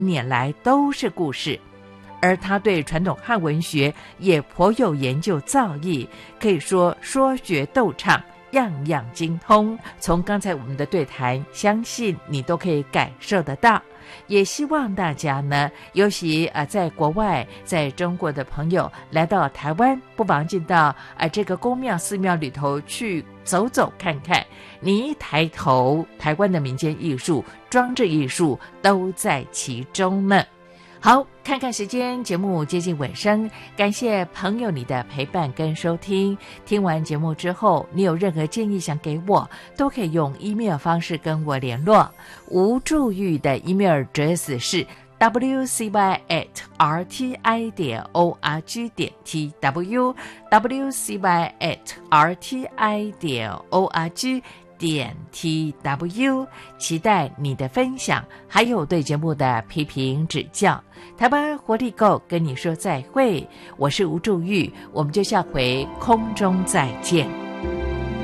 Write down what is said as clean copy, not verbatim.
年来都是故事。而他对传统汉文学也颇有研究造诣，可以说说学逗唱样样精通。从刚才我们的对谈，相信你都可以感受得到。也希望大家呢，尤其在国外在中国的朋友来到台湾，不妨进到这个宫庙寺庙里头去走走看看。你一抬头，台湾的民间艺术、装置艺术都在其中呢。好，看看时间，节目接近尾声，感谢朋友你的陪伴跟收听。听完节目之后，你有任何建议想给我，都可以用 email 方式跟我联络。吴祝玉的 email address 是 wcy@rti.org.tw wcy@rti.org.tw， 期待你的分享，还有对节目的批评指教。台湾活力够跟你说再会，我是吴祝玉，我们就下回空中再见。